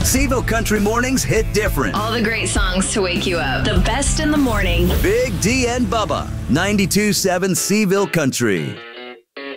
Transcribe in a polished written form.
Seville Country mornings hit different. All the great songs to wake you up. The best in the morning. Big D and Bubba, 92.7 Seville Country.